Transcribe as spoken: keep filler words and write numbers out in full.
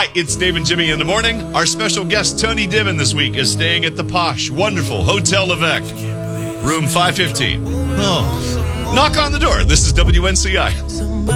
Hi, it's Dave and Jimmy in the morning. Our special guest, Tony Divin, this week is staying at the posh, wonderful Hotel Levesque, room five fifteen. Oh. Knock on the door. This is W N C I.